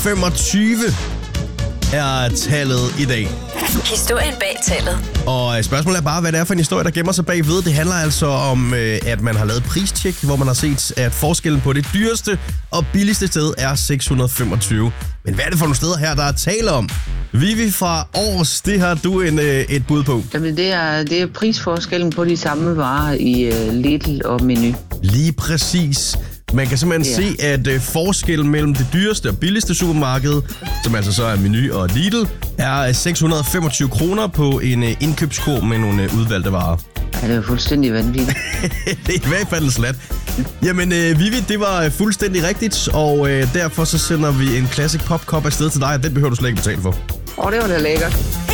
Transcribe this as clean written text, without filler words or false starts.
625 er tallet i dag. Historien bag tallet. Og spørgsmålet er bare, hvad det er for en historie, der gemmer sig bagved. Det handler altså om, at man har lavet pristjek, hvor man har set, at forskellen på det dyreste og billigste sted er 625. Men hvad er det for nogle steder her, der er tale om? Vivi fra Aars, det har du et bud på. Jamen, det er prisforskellen på de samme varer i Lidl og Meny. Lige præcis. Man kan simpelthen se, at forskellen mellem det dyreste og billigste supermarked, som altså så er Meny og Lidl, er 625 kroner på en indkøbskurv med nogle udvalgte varer. Ja, det er fuldstændig vanvittigt. Det er i hvert fald en slat. Jamen, Vivi, det var fuldstændig rigtigt, og derfor så sender vi en Classic Pop Cup afsted til dig, og den behøver du slet ikke betale for. Det var da lækkert.